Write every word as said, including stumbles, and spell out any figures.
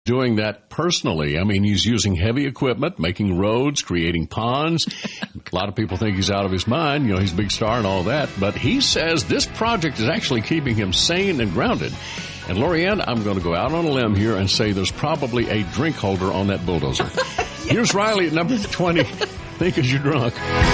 doing that personally. I mean, he's using heavy equipment, making roads, creating ponds. A lot of people think he's out of his mind. You know, he's a big star and all that. But he says this project is actually keeping him sane and grounded. And, Lorianne, I'm going to go out on a limb here and say there's probably a drink holder on that bulldozer. Yes. Here's Riley at number twenty. Think as you're drunk.